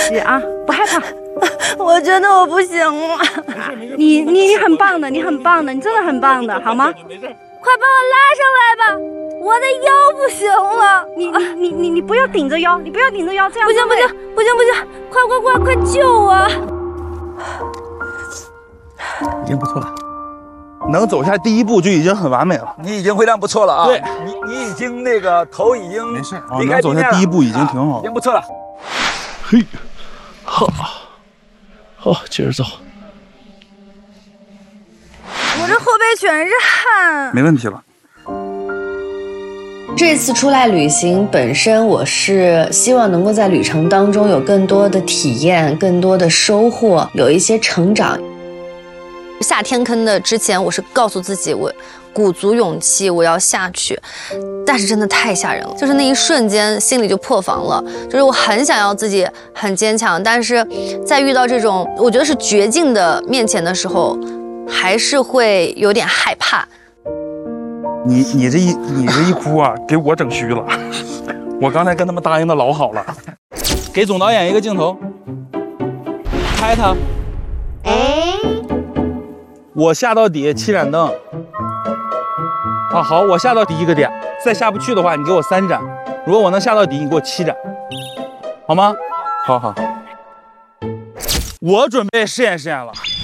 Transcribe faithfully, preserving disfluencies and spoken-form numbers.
吸啊，不害怕。 我觉得我不行了。 你你你很棒的，你很棒的，你真的很棒的，好吗？ 没事，快把我拉上来吧，我的腰不行了。 你你你你你不要顶着腰，你不要顶着腰，这样不行不行不行不行，快快快快救我！ 已经不错了，能走下第一步就已经很完美了。 你已经非常不错了啊！ 对， 你你已经那个头已经没事， 离开地面了， 能走下第一步已经挺好， 已经不错了。 嘿，好，好，接着走。 我这后背全是汗。 没问题了。 这次出来旅行本身，我是希望能够在旅程当中有更多的体验，更多的收获，有一些成长。 下天坑的之前，我是告诉自己，我鼓足勇气我要下去，但是真的太吓人了，就是那一瞬间心里就破防了，就是我很想要自己很坚强，但是在遇到这种我觉得是绝境的面前的时候，还是会有点害怕。 你你这一你这一哭啊，给我整虚了。我刚才跟他们答应的老好了。给总导演一个镜头，拍他。哎，我下到底七盏灯。啊，好，我下到第一个点，再下不去的话，你给我三盏。如果我能下到底，你给我七盏，好吗？好好。我准备试验试验了。